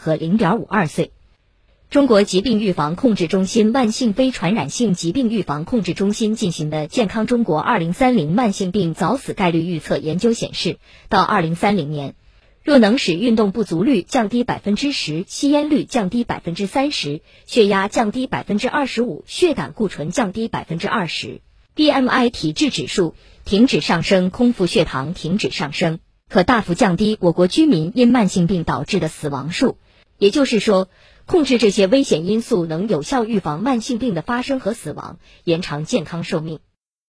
和0.52岁。中国疾病预防控制中心慢性非传染性疾病预防控制中心进行的健康中国2030慢性病早死概率预测研究显示，到2030年，若能使运动不足率降低10%，吸烟率降低30%，血压降低25%，血胆固醇降低20%，BMI 体质指数停止上升，空腹血糖停止上升，可大幅降低我国居民因慢性病导致的死亡数。也就是说，控制这些危险因素能有效预防慢性病的发生和死亡，延长健康寿命。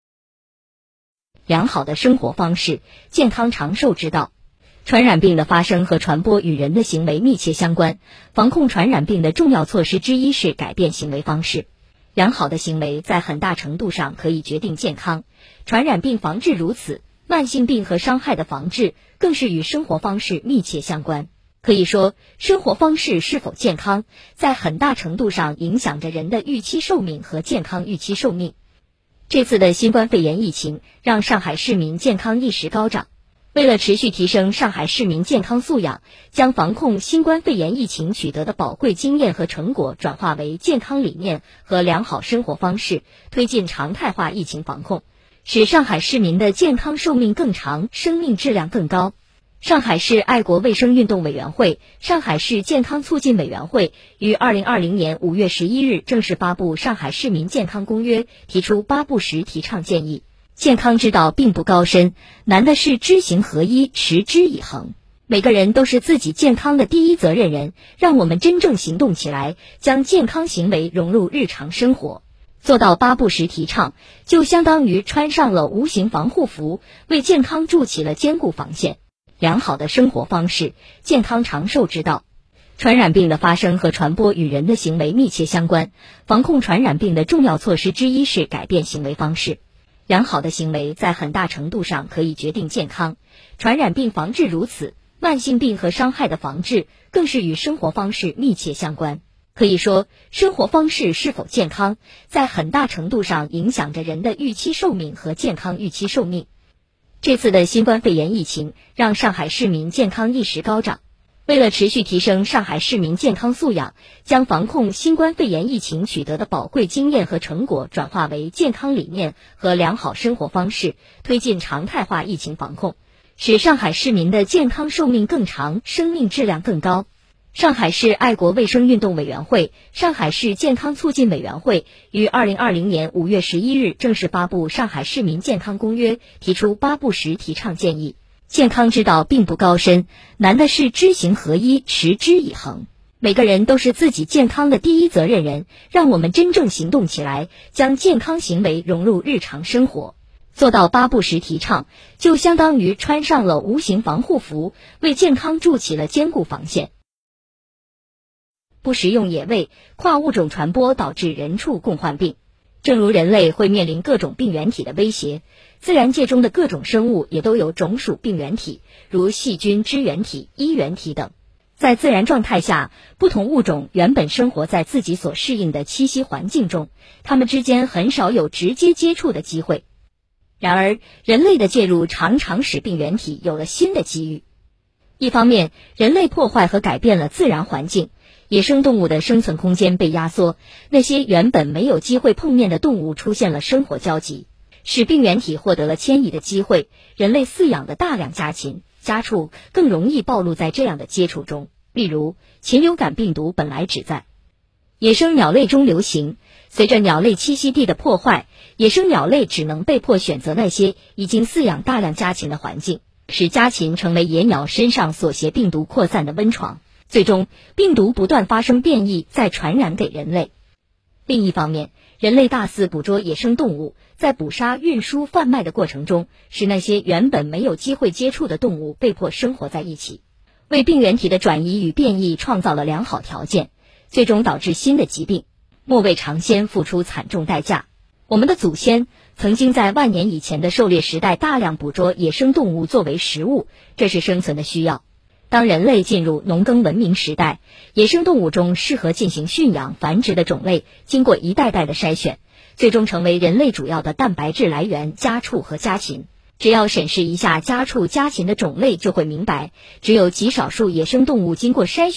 良好的生活方式，健康长寿之道。传染病的发生和传播与人的行为密切相关，防控传染病的重要措施之一是改变行为方式。良好的行为在很大程度上可以决定健康，传染病防治如此，慢性病和伤害的防治更是与生活方式密切相关。可以说，生活方式是否健康，在很大程度上影响着人的预期寿命和健康预期寿命。这次的新冠肺炎疫情让上海市民健康意识高涨。为了持续提升上海市民健康素养，将防控新冠肺炎疫情取得的宝贵经验和成果转化为健康理念和良好生活方式，推进常态化疫情防控，使上海市民的健康寿命更长，生命质量更高。上海市爱国卫生运动委员会、上海市健康促进委员会于2020年5月11日正式发布《上海市民健康公约》，提出8不实提倡建议。健康之道并不高深，难的是知行合一，持之以恒。每个人都是自己健康的第一责任人，让我们真正行动起来，将健康行为融入日常生活。做到8不实提倡，就相当于穿上了无形防护服，为健康筑起了坚固防线。良好的生活方式，健康长寿之道。传染病的发生和传播与人的行为密切相关，防控传染病的重要措施之一是改变行为方式。良好的行为在很大程度上可以决定健康，传染病防治如此，慢性病和伤害的防治更是与生活方式密切相关。可以说，生活方式是否健康，在很大程度上影响着人的预期寿命和健康预期寿命。这次的新冠肺炎疫情让上海市民健康意识高涨。为了持续提升上海市民健康素养，将防控新冠肺炎疫情取得的宝贵经验和成果转化为健康理念和良好生活方式，推进常态化疫情防控，使上海市民的健康寿命更长，生命质量更高。上海市爱国卫生运动委员会、上海市健康促进委员会于2020年5月11日正式发布《上海市民健康公约》，提出8不实提倡建议。健康之道并不高深，难的是知行合一，持之以恒。每个人都是自己健康的第一责任人，让我们真正行动起来，将健康行为融入日常生活。做到8不实提倡，就相当于穿上了无形防护服，为健康筑起了坚固防线。不食用野味，跨物种传播导致人畜共患病。正如人类会面临各种病原体的威胁，自然界中的各种生物也都有种属病原体，如细菌、支原体、衣原体等。在自然状态下，不同物种原本生活在自己所适应的栖息环境中，它们之间很少有直接接触的机会。然而，人类的介入常常使病原体有了新的机遇。一方面，人类破坏和改变了自然环境，野生动物的生存空间被压缩，那些原本没有机会碰面的动物出现了生活交集，使病原体获得了迁移的机会。人类饲养的大量家禽、家畜更容易暴露在这样的接触中。例如，禽流感病毒本来只在野生鸟类中流行，随着鸟类栖息地的破坏，野生鸟类只能被迫选择那些已经饲养大量家禽的环境，使家禽成为野鸟身上所携病毒扩散的温床。最终，病毒不断发生变异，再传染给人类。另一方面，人类大肆捕捉野生动物，在捕杀、运输、贩卖的过程中，使那些原本没有机会接触的动物被迫生活在一起，为病原体的转移与变异创造了良好条件，最终导致新的疾病。莫为尝鲜付出惨重代价。我们的祖先曾经在万年以前的狩猎时代大量捕捉野生动物作为食物，这是生存的需要。当人类进入农耕文明时代，野生动物中适合进行驯养繁殖的种类经过一代代的筛选，最终成为人类主要的蛋白质来源家畜和家禽。只要审视一下家畜家禽的种类，就会明白，只有极少数野生动物经过筛选，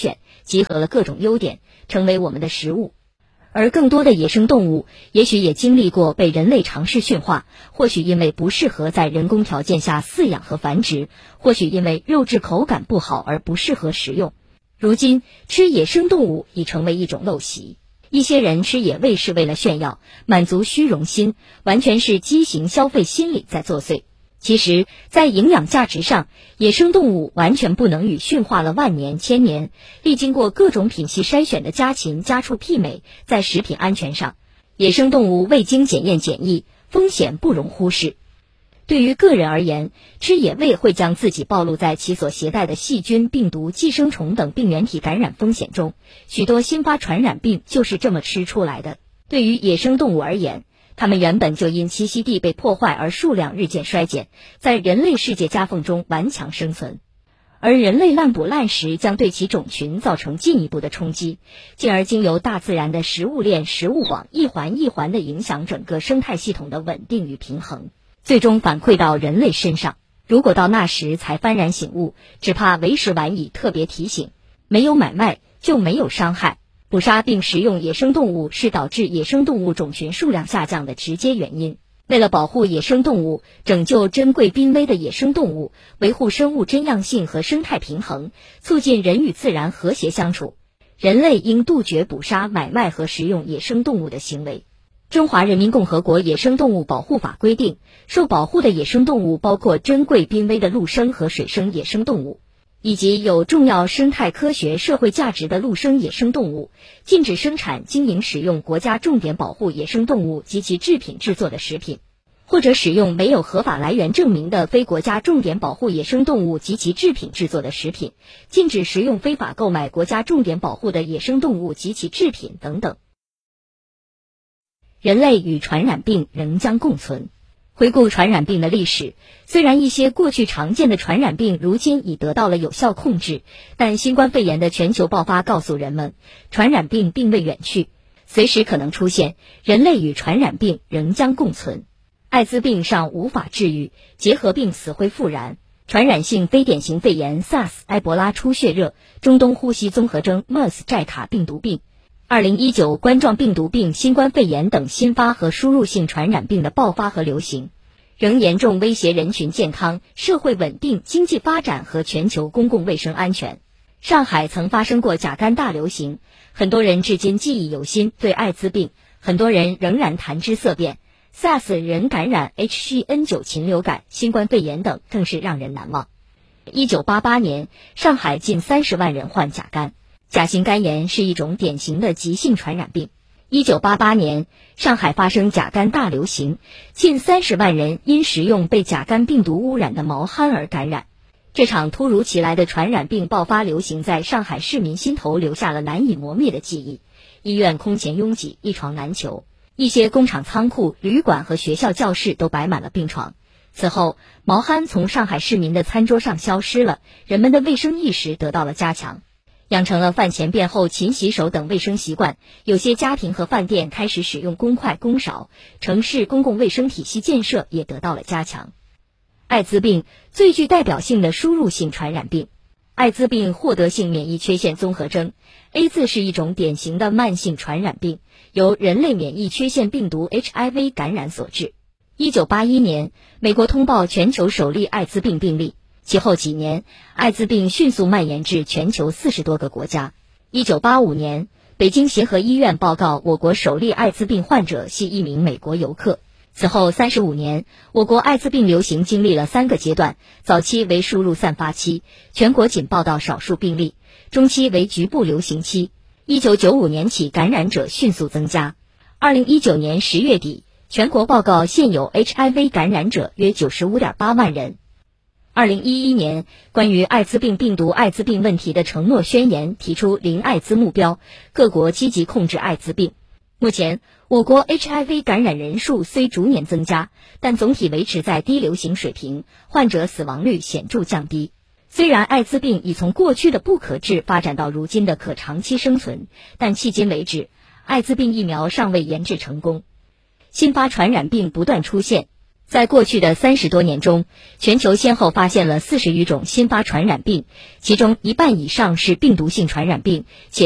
集合了各种优点，成为我们的食物。而更多的野生动物也许也经历过被人类尝试驯化，或许因为不适合在人工条件下饲养和繁殖，或许因为肉质口感不好而不适合食用。如今吃野生动物已成为一种陋习，一些人吃野味是为了炫耀，满足虚荣心，完全是畸形消费心理在作祟。其实在营养价值上，野生动物完全不能与驯化了万年千年，历经过各种品系筛选的家禽家畜媲美。在食品安全上，野生动物未经检验检疫，风险不容忽视。对于个人而言，吃野味会将自己暴露在其所携带的细菌、病毒、寄生虫等病原体感染风险中，许多新发传染病就是这么吃出来的。对于野生动物而言，它们原本就因栖息地被破坏而数量日渐衰减，在人类世界夹缝中顽强生存，而人类滥捕滥食将对其种群造成进一步的冲击，进而经由大自然的食物链、食物网一环一环地影响整个生态系统的稳定与平衡，最终反馈到人类身上。如果到那时才幡然醒悟，只怕为时晚矣。特别提醒，没有买卖就没有伤害。捕杀并食用野生动物是导致野生动物种群数量下降的直接原因。为了保护野生动物，拯救珍贵濒危的野生动物，维护生物真样性和生态平衡，促进人与自然和谐相处，人类应杜绝捕杀、买卖和食用野生动物的行为。中华人民共和国野生动物保护法规定，受保护的野生动物包括珍贵濒危的陆生和水生野生动物，以及有重要生态科学社会价值的陆生野生动物，禁止生产、经营、使用国家重点保护野生动物及其制品制作的食品，或者使用没有合法来源证明的非国家重点保护野生动物及其制品制作的食品，禁止食用非法购买国家重点保护的野生动物及其制品等等。人类与传染病仍将共存。回顾传染病的历史，虽然一些过去常见的传染病如今已得到了有效控制，但新冠肺炎的全球爆发告诉人们，传染病并未远去，随时可能出现，人类与传染病仍将共存。艾滋病尚无法治愈，结核病死灰复燃，传染性非典型肺炎 SARS、埃博拉出血热、中东呼吸综合征 MERS 寨卡病毒病、2019冠状病毒病、新冠肺炎等新发和输入性传染病的爆发和流行，仍严重威胁人群健康、社会稳定、经济发展和全球公共卫生安全。上海曾发生过甲肝大流行，很多人至今记忆犹新。对艾滋病，很多人仍然谈之色变。SARS 人感染 H7N9 禽流感、新冠肺炎等更是让人难忘。1988年，上海近30万人患甲肝。甲型肝炎是一种典型的急性传染病。1988年，上海发生甲肝大流行，近30万人因食用被甲肝病毒污染的毛蚶而感染。这场突如其来的传染病爆发流行在上海市民心头留下了难以磨灭的记忆。医院空前拥挤，一床难求，一些工厂仓库、旅馆和学校教室都摆满了病床。此后，毛蚶从上海市民的餐桌上消失了，人们的卫生意识得到了加强，养成了饭前便后勤洗手等卫生习惯，有些家庭和饭店开始使用公筷公勺，城市公共卫生体系建设也得到了加强。艾滋病最具代表性的输入性传染病。艾滋病获得性免疫缺陷综合征 A 字是一种典型的慢性传染病，由人类免疫缺陷病毒 HIV 感染所致。1981年，美国通报全球首例艾滋病病例，其后几年，艾滋病迅速蔓延至全球40多个国家。1985年，北京协和医院报告我国首例艾滋病患者系一名美国游客。此后35年，我国艾滋病流行经历了3个阶段，早期为输入散发期，全国仅报道少数病例，中期为局部流行期。1995年起，感染者迅速增加。2019年10月底，全国报告现有 HIV 感染者约 95.8 万人。2011年，关于艾滋病病毒艾滋病问题的承诺宣言提出零艾滋目标，各国积极控制艾滋病。目前，我国 HIV 感染人数虽逐年增加，但总体维持在低流行水平，患者死亡率显著降低。虽然艾滋病已从过去的不可治发展到如今的可长期生存，但迄今为止，艾滋病疫苗尚未研制成功。新发传染病不断出现， 在过去的30多年中，全球先后发现了40余种新发传染病，其中一半以上是病毒性传染病，且